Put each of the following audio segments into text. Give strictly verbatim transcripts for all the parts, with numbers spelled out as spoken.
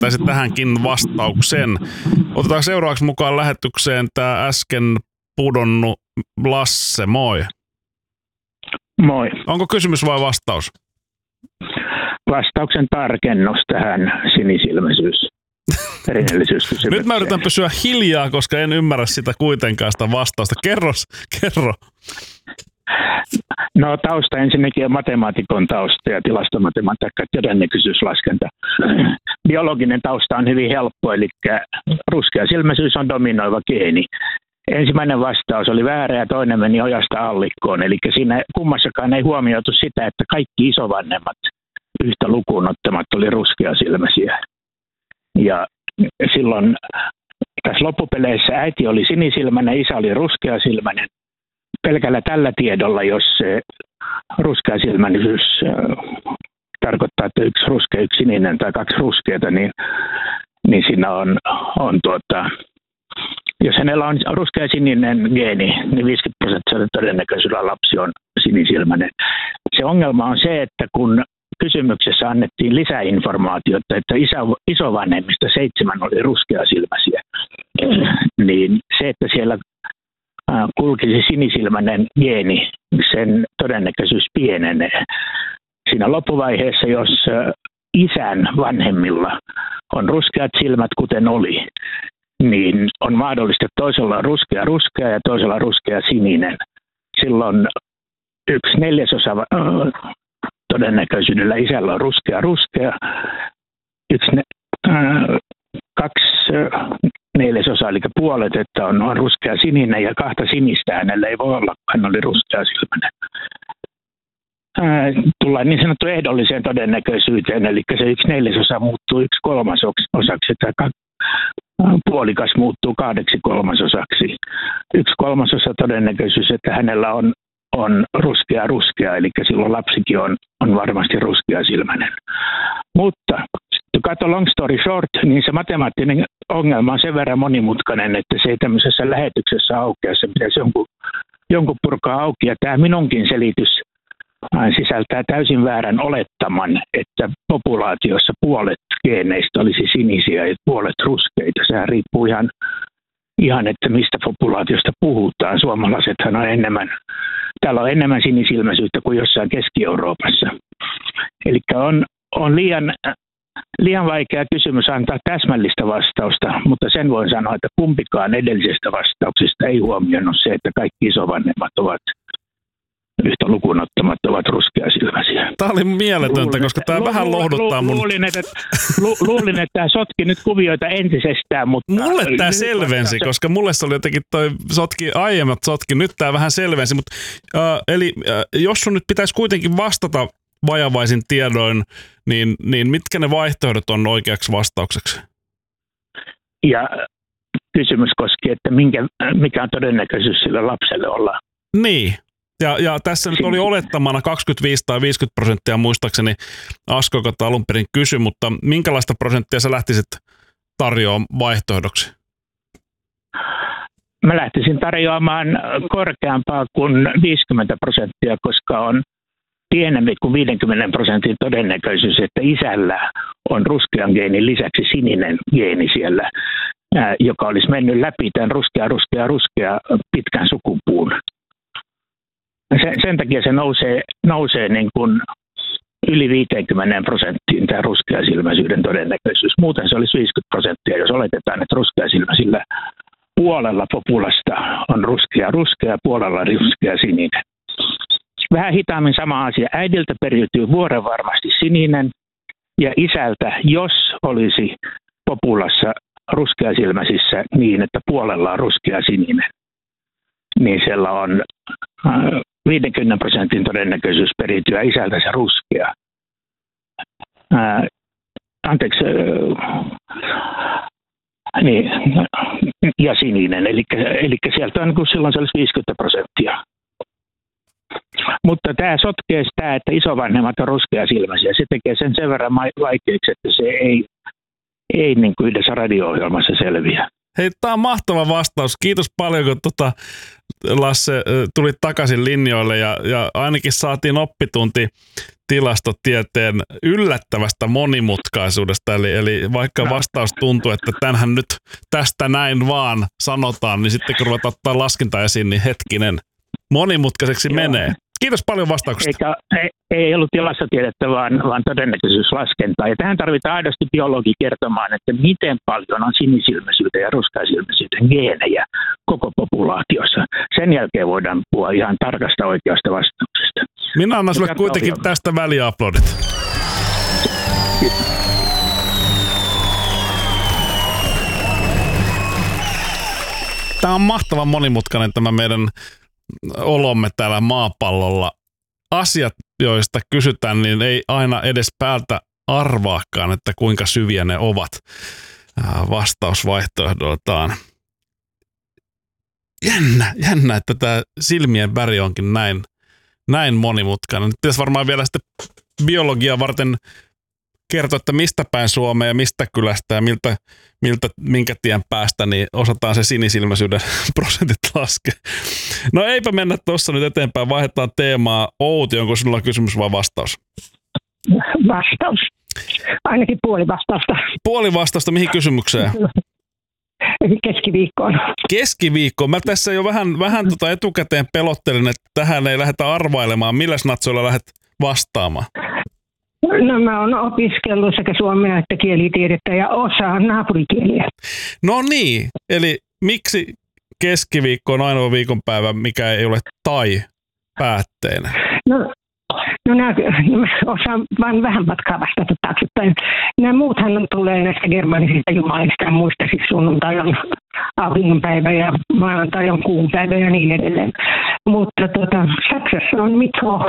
löytäisi tähänkin vastauksen. Otetaan seuraavaksi mukaan lähetykseen tämä äsken pudonnut Lasse. Moi. Moi. Onko kysymys vai vastaus? Vastauksen tarkennus tähän sinisilmäisyys. Nyt mä yritän pysyä hiljaa, koska en ymmärrä sitä kuitenkaan sitä vastausta. Kerro, kerro. No tausta ensinnäkin on matemaatikon tausta ja tilastomatematiikka, todennäköisyyslaskenta. Biologinen tausta on hyvin helppo, eli ruskeasilmäisyys on dominoiva geeni. Ensimmäinen vastaus oli väärä ja toinen meni ojasta allikkoon, eli siinä kummassakaan ei huomioitu sitä, että kaikki isovanhemmat yhtä lukuun ottamatta oli ruskeasilmäisiä. Ja silloin tässä loppupeleissä äiti oli sinisilmäinen, isä oli ruskeasilmäinen. Pelkällä tällä tiedolla, jos se ruskeasilmäisyys äh, tarkoittaa, että yksi ruskea, yksi sininen tai kaksi ruskeata, niin, niin siinä on, on tuota, jos hänellä on ruskea sininen geeni, niin viisikymmentä prosenttia todennäköisyydellä lapsi on sinisilmäinen. Se ongelma on se, että kun kysymyksessä annettiin lisäinformaatiota, että isä, isovanhemmista seitsemän oli ruskeasilmäisiä, niin se, että siellä kulkisi sinisilmäinen geeni, sen todennäköisyys pienenee. Siinä loppuvaiheessa, jos isän vanhemmilla on ruskeat silmät, kuten oli, niin on mahdollista, että toisella on ruskea ruskea ja toisella on ruskea sininen. Silloin yksi neljäsosa todennäköisyydellä isällä on ruskea ruskea, yksi ne, äh, kaksi neljäsosa, eli puolet, että on, on ruskea sininen ja kahta sinistä hänellä ei voi olla, hän oli ruskea silmäinen. Äh, tullaan niin sanottu ehdolliseen todennäköisyyteen, eli se yksi neljäsosa muuttuu yksi kolmasosaksi, että puolikas muuttuu kahdeksi kolmasosaksi. Yksi kolmasosa todennäköisyys, että hänellä on on ruskea ruskea, eli silloin lapsikin on, on varmasti ruskea silmäinen. Mutta to cut a long story short, niin se matemaattinen ongelma on sen verran monimutkainen, että se ei tämmöisessä lähetyksessä aukea, se pitäisi jonkun, jonkun purkaa auki. Ja tämä minunkin selitys sisältää täysin väärän olettaman, että populaatiossa puolet geeneistä olisi sinisiä ja puolet ruskeita. Sehän riippuu ihan, ihan että mistä populaatiosta puhutaan. Suomalaisethan on enemmän Täällä on enemmän sinisilmäisyyttä kuin jossain Keski-Euroopassa. Eli on, on liian, liian vaikea kysymys antaa täsmällistä vastausta, mutta sen voin sanoa, että kumpikaan edellisestä vastauksesta ei huomioinut se, että kaikki isovanhemmat ovat yhtä lukuun ottamatta ovat ruskeasilmäisiä. Tämä oli mieletöntä, luulin, koska tämä lu, vähän lu, lohduttaa lu, mun... Luulin, että, lu, luulin, että tämä sotki nyt kuvioita entisestään, mutta... Mulle tämä selvensi, se... koska mulle se oli jotenkin toi sotki, aiemmat sotki, nyt tämä vähän selvensi, mutta äh, eli äh, jos sun nyt pitäisi kuitenkin vastata vajavaisin tiedoin, niin, niin mitkä ne vaihtoehdot on oikeaksi vastaukseksi? Ja kysymys koski, että minkä, mikä on todennäköisyys sille lapselle olla? Niin. Ja, ja tässä nyt oli olettamana kaksikymmentäviisi tai viisikymmentä prosenttia, muistaakseni Asko, joka alun perin kysyi, mutta minkälaista prosenttia sä lähtisit tarjoamaan vaihtoehdoksi? Mä lähtisin tarjoamaan korkeampaa kuin viisikymmentä prosenttia, koska on pienempi kuin viisikymmentä prosentin todennäköisyys, että isällä on ruskean geenin lisäksi sininen geeni siellä, joka olisi mennyt läpi tämän ruskea, ruskea, ruskea pitkän sukupuun. Sen, sen takia se nousee, nousee niin kuin yli viisikymmentä prosenttiin tämä ruskeasilmäisyyden todennäköisyys. Muuten se olisi viisikymmentä prosenttia, jos oletetaan, että ruskeasilmäisillä puolella populasta on ruskea ruskea, puolella ruskea sininen. Vähän hitaammin sama asia. Äidiltä periytyy vuorenvarmasti sininen ja isältä, jos olisi populassa ruskeasilmäisissä niin, että puolella on ruskea sininen, niin siellä on viisikymmentä prosentin todennäköisyys periytyä isältä se ruskea. Ää, anteeksi, ää, niin, ja sininen, eli, eli sieltä on silloin se olisi viisikymmentä prosenttia. Mutta tämä sotkee sitä, että isovanhemmat on ruskeasilmäisiä. Se tekee sen sen verran vaikeaksi, että se ei, ei niin kuin yhdessä radio-ohjelmassa selviä. Hei, tää on mahtava vastaus. Kiitos paljon, kun tota, Lasse tuli takaisin linjoille ja, ja ainakin saatiin oppitunti tilastotieteen yllättävästä monimutkaisuudesta. Eli, eli vaikka vastaus tuntuu, että tämänhän nyt tästä näin vaan sanotaan, niin sitten kun ruvetaan ottaa laskinta esiin, niin hetkinen, monimutkaiseksi Joo. menee. Kiitos paljon vastauksesta. Eikä, ei, ei ollut tilastotiedettä, vaan, vaan todennäköisyyslaskentaa. Ja tähän tarvitaan aidosti biologi kertomaan, että miten paljon on sinisilmäisyyden ja ruskaisilmäisyyden geenejä koko populaatiossa. Sen jälkeen voidaan puhua ihan tarkasta oikeasta vastauksesta. Minä annan sulle kuitenkin paljon. Tästä väliaplodit. Tämä on mahtavan monimutkainen tämä meidän olomme täällä maapallolla. Asiat, joista kysytään, niin ei aina edes päältä arvaakaan, että kuinka syviä ne ovat vastausvaihtoehdoltaan. Jännä, jännä, että tämä silmien väri onkin näin, näin monimutkainen. Nyt pitäisi varmaan vielä sitten biologiaa varten kertoa, että mistä päin Suomea ja mistä kylästä ja miltä, miltä, minkä tien päästä, niin osataan se sinisilmäisyyden prosentit laskea. No eipä mennä tuossa nyt eteenpäin, vaihdetaan teemaa. Outi, onko sinulla kysymys vai vastaus? Vastaus. Ainakin puoli vastausta. Puoli vastausta mihin kysymykseen? Keskiviikkoon. Keskiviikkoon. Mä tässä jo vähän, vähän tota etukäteen pelottelin, että tähän ei lähdetä arvailemaan. Milläs natsoilla lähdet vastaamaan? No mä oon opiskellut sekä suomea että kielitiedettä ja osaan naapurikieliä. No niin, eli miksi keskiviikko on ainoa viikonpäivä, mikä ei ole tai päätteenä? No, no nää, osaan vain vähän matkaa vastata taaksepäin. Nämä muuthan tulee näistä germanisista jumalista ja muista, siis sunnuntai on auringonpäivä ja maanantai on kuunpäivä ja niin edelleen. Mutta tota, Saksassa on Mittwoch.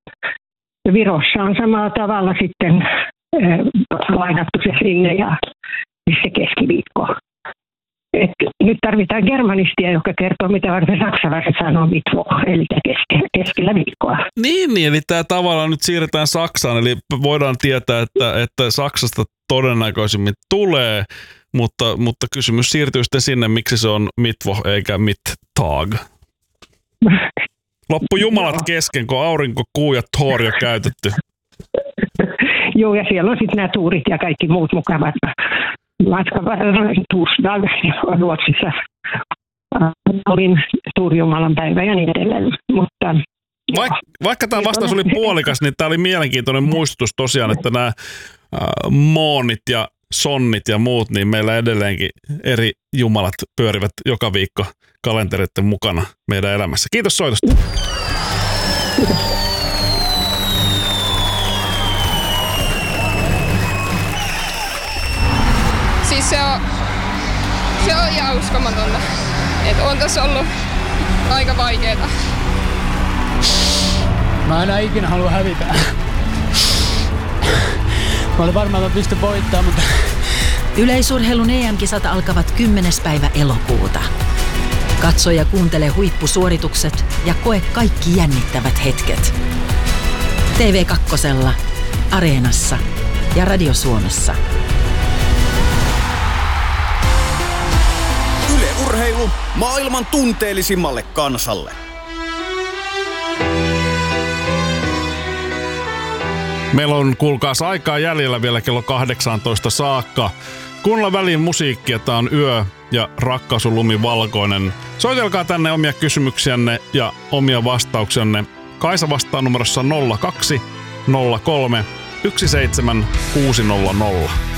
Virossa on samalla tavalla sitten äh, lainattu se sinne ja se keskiviikko. Et nyt tarvitaan germanistia, joka kertoo, mitä varten saksalaiset sanoo Mittwoch, eli keske, keskellä viikkoa. Niin, niin, eli tämä tavallaan nyt siirretään Saksaan, eli voidaan tietää, että, että Saksasta todennäköisimmin tulee, mutta, mutta kysymys siirtyy sitten sinne, miksi se on Mittwoch eikä Mittag. Loppu jumalat kesken, kun aurinko, kuu ja Thor jo käytetty. Joo, ja siellä on sitten nämä tuurit ja kaikki muut mukavat. Matkan varrella Tursdag Ruotsissa olin tuurijumalan päivä ja niin edelleen. Mutta, Vaik, vaikka tämä vastaus oli puolikas, niin tämä oli mielenkiintoinen muistutus tosiaan, että nämä äh, moonit ja sonnit ja muut, niin meillä edelleenkin eri jumalat pyörivät joka viikko kalenteritten mukana meidän elämässä. Kiitos soitosta. Kiitos. Siis se on, se on ihan uskomatonta. Että on tässä ollut aika vaikeeta. Mä en ikinä halua hävitä. Mä olin varmaan, että mä pystyn voittamaan, mutta... Yleisurheilun E M-kisat alkavat kymmenes päivä elokuuta. Katso ja kuuntele huippusuoritukset ja koe kaikki jännittävät hetket. T V kaksi, Areenassa ja Radio Suomessa. Yle Urheilu maailman tunteellisimmalle kansalle. Meillä on, kuulkaas, aikaa jäljellä vielä kello kahdeksantoista saakka. Kuunnella väliin musiikkia, tää on Yö ja Rakkaus on lumi valkoinen. Soitelkaa tänne omia kysymyksiänne ja omia vastauksianne. Kaisa vastaa numerossa nolla kaksi nolla kolme yksi seitsemän kuusi nolla nolla.